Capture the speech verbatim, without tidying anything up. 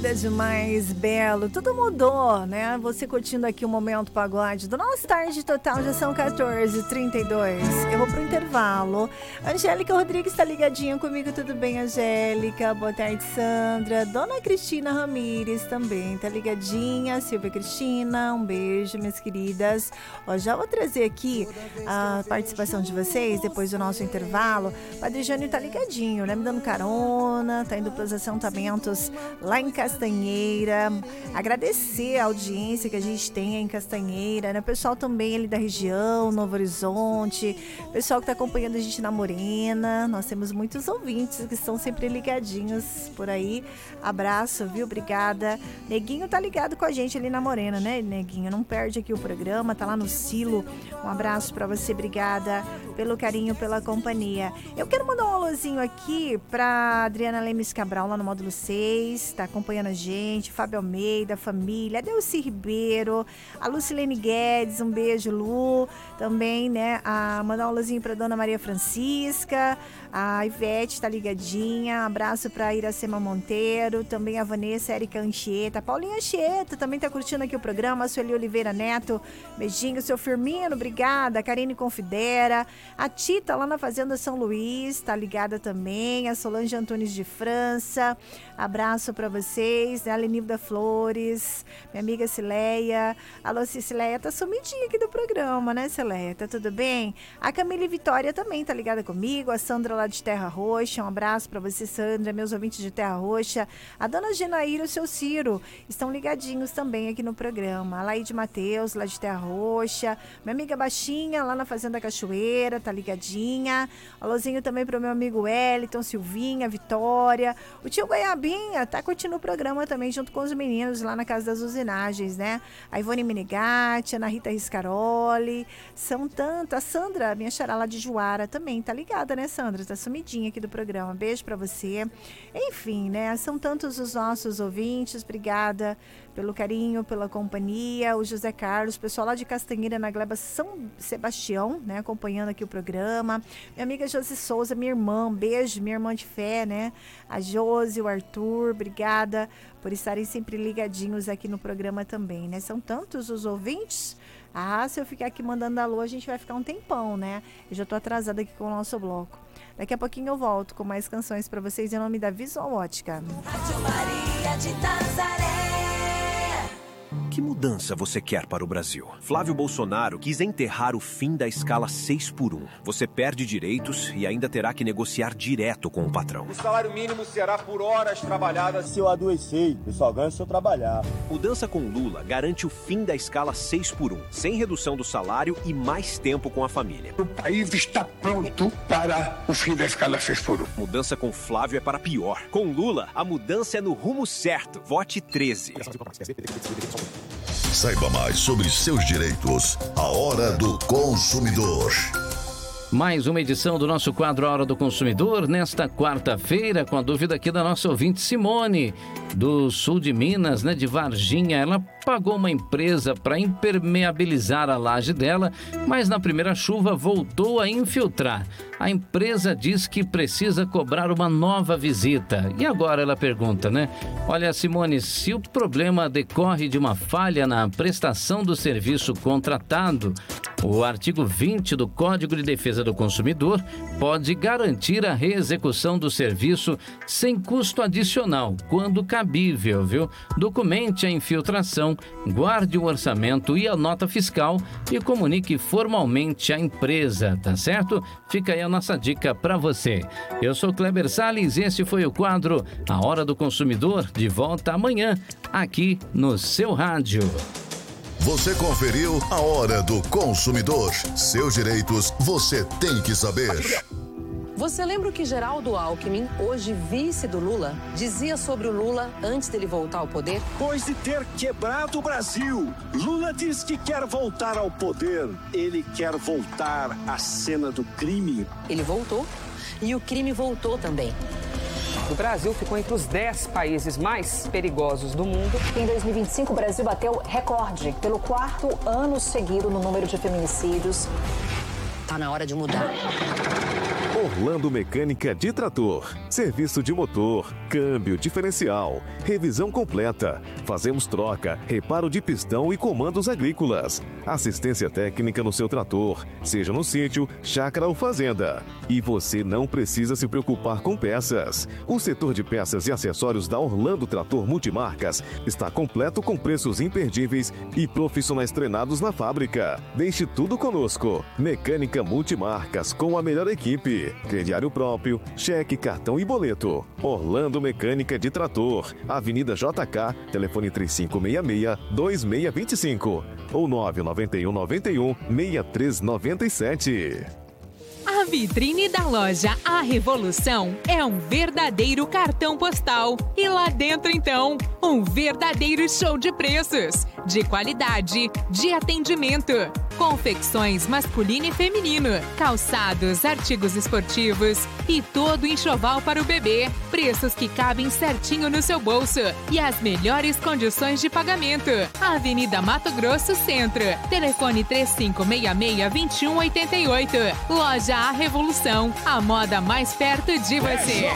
Nada de mais belo, tudo mudou, né? Você curtindo aqui o Momento Pagode do nosso Tarde Total, já são quatorze e trinta e dois. Eu vou pro intervalo. Angélica Rodrigues tá ligadinha comigo, tudo bem, Angélica? Boa tarde, Sandra. Dona Cristina Ramires também tá ligadinha. Silvia Cristina, um beijo, minhas queridas. Ó, já vou trazer aqui a participação de vocês depois do nosso intervalo. Padre Jânio tá ligadinho, né? Me dando carona, tá indo pros assentamentos lá em Castanheira. Agradecer a audiência que a gente tem em Castanheira, né? O pessoal também ali da região, Novo Horizonte, pessoal que tá acompanhando a gente na Morena. Nós temos muitos ouvintes que estão sempre ligadinhos por aí. Abraço, viu? Obrigada. Neguinho tá ligado com a gente ali na Morena, né, Neguinho? Não perde aqui o programa, tá lá no Silo. Um abraço pra você, obrigada pelo carinho, pela companhia. Eu quero mandar um alôzinho aqui pra Adriana Lemes Cabral, lá no módulo seis, tá acompanhando a gente, Fábio Almeida, família, Delci Ribeiro, a Lucilene Guedes, um beijo, Lu, também, né, a mandar um alôzinho pra Dona Maria Francisca, a Ivete tá ligadinha, abraço pra Iracema Monteiro, também a Vanessa Erika Anchieta, a Paulinha Anchieta também tá curtindo aqui o programa, a Sueli Oliveira Neto, beijinho, seu Firmino, obrigada, a Karine Confidera, a Tita lá na Fazenda São Luís, tá ligada também, a Solange Antunes de França, abraço pra vocês, né? A Lenilda Flores, minha amiga Cileia, alô Cileia, tá sumidinha aqui do programa, né, Cileia, tá tudo bem? A Camille Vitória também tá ligada comigo, a Sandra lá de Terra Roxa, um abraço pra você, Sandra, meus ouvintes de Terra Roxa, a Dona Genaíra e o seu Ciro estão ligadinhos também aqui no programa, a Laide Mateus, lá de Terra Roxa, minha amiga Baixinha, lá na Fazenda Cachoeira, tá ligadinha, alôzinho também pro meu amigo Wellington, Silvinha, Vitória, o tio Goiabinha tá curtindo o programa também junto com os meninos lá na Casa das Usinagens, né? A Ivone Menegatti, a Ana Rita Riscaroli, são tantas. A Sandra, minha xará lá de Juara também, tá ligada, né, Sandra? Tá sumidinha aqui do programa. Beijo pra você. Enfim, né? São tantos os nossos ouvintes. Obrigada pelo carinho, pela companhia. O José Carlos, pessoal lá de Castanheira, na Gleba São Sebastião, né? Acompanhando aqui o programa. Minha amiga Josi Souza, minha irmã, um beijo, minha irmã de fé, né? A Josi, o Arthur, obrigada por estarem sempre ligadinhos aqui no programa também, né? São tantos os ouvintes. Ah, se eu ficar aqui mandando alô, a gente vai ficar um tempão, né? Eu já tô atrasada aqui com o nosso bloco. Daqui a pouquinho eu volto com mais canções pra vocês em nome da Visual Ótica. Rádio Maria de Nazaré. Que mudança você quer para o Brasil? Flávio Bolsonaro quis enterrar o fim da escala seis por um. Você perde direitos e ainda terá que negociar direto com o patrão. O salário mínimo será por horas trabalhadas. Se eu adoecer, eu só ganho se eu trabalhar. Mudança com Lula garante o fim da escala seis por um, sem redução do salário e mais tempo com a família. O país está pronto para o fim da escala seis por um. Mudança com Flávio é para pior. Com Lula, a mudança é no rumo certo. Vote treze. Saiba mais sobre seus direitos. A Hora do Consumidor. Mais uma edição do nosso quadro Hora do Consumidor, nesta quarta-feira, com a dúvida aqui da nossa ouvinte Simone, do sul de Minas, né, de Varginha. Ela pagou uma empresa para impermeabilizar a laje dela, mas na primeira chuva voltou a infiltrar. A empresa diz que precisa cobrar uma nova visita. E agora ela pergunta, né? Olha, Simone, se o problema decorre de uma falha na prestação do serviço contratado, o artigo vinte do Código de Defesa do Consumidor pode garantir a reexecução do serviço sem custo adicional, quando cabível, viu? Documente a infiltração, guarde o orçamento e a nota fiscal e comunique formalmente à empresa, tá certo? Fica aí a nossa dica para você. Eu sou Kleber Salles e esse foi o quadro A Hora do Consumidor, de volta amanhã, aqui no seu rádio. Você conferiu A Hora do Consumidor. Seus direitos você tem que saber. Você lembra o que Geraldo Alckmin, hoje vice do Lula, dizia sobre o Lula antes dele voltar ao poder? Depois de ter quebrado o Brasil, Lula diz que quer voltar ao poder. Ele quer voltar à cena do crime. Ele voltou e o crime voltou também. O Brasil ficou entre os dez países mais perigosos do mundo. Em dois mil e vinte e cinco, o Brasil bateu recorde pelo quarto ano seguido no número de feminicídios. Tá na hora de mudar. Orlando Mecânica de Trator. Serviço de motor, câmbio, diferencial, revisão completa. Fazemos troca, reparo de pistão e comandos agrícolas. Assistência técnica no seu trator, seja no sítio, chácara ou fazenda. E você não precisa se preocupar com peças. O setor de peças e acessórios da Orlando Trator Multimarcas está completo com preços imperdíveis e profissionais treinados na fábrica. Deixe tudo conosco. Mecânica Multimarcas com a melhor equipe. Crediário próprio, cheque, cartão e boleto. Orlando Mecânica de Trator. Avenida J K, telefone três cinco seis seis, dois seis dois cinco ou nove nove um nove um, seis três nove sete. A vitrine da loja A Revolução é um verdadeiro cartão postal. E lá dentro, então, um verdadeiro show de preços, de qualidade, de atendimento. Confecções masculino e feminino, calçados, artigos esportivos e todo enxoval para o bebê. Preços que cabem certinho no seu bolso e as melhores condições de pagamento. Avenida Mato Grosso Centro. Telefone três cinco seis seis, dois um oito oito. Loja A Revolução, a moda mais perto de você.